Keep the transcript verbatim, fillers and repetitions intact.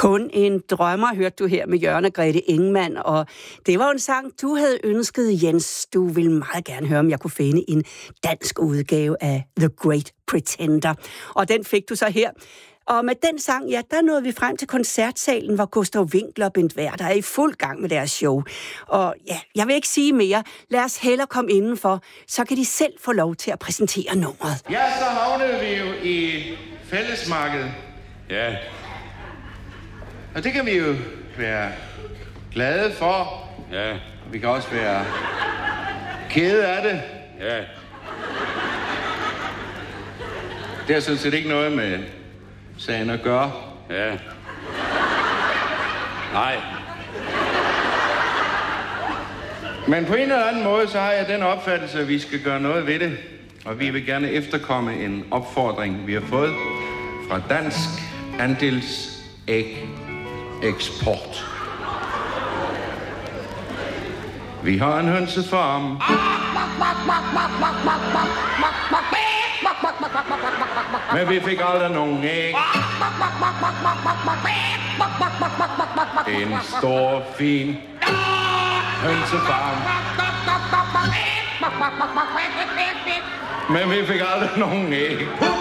Kun en drømmer, hørte du her med Jørgen og Grete Ingemann, og det var en sang, du havde ønsket, Jens. Du ville meget gerne høre, om jeg kunne finde en dansk udgave af The Great Pretender, og den fik du så her. Og med den sang, ja, der nåede vi frem til koncertsalen, hvor Gustav Winckler og Bent Werther er i fuld gang med deres show. Og ja, jeg vil ikke sige mere. Lad os hellere komme indenfor, så kan de selv få lov til at præsentere nummeret. Ja, så havnede vi jo i Fællesmarkedet. Ja. Og det kan vi jo være glade for. Ja. Vi kan også være kede af det. Ja. Det har sådan set ikke noget med sagen at gøre. Ja. Nej. Men på en eller anden måde, så har jeg den opfattelse, at vi skal gøre noget ved det. Og vi vil gerne efterkomme en opfordring, vi har fået fra Dansk Andels Æg Eksport. Vi har en hønsefarm. Men vi fik aldrig nogen æg. En stor, fin hønsefarm. Men vi fik aldrig nogen æg.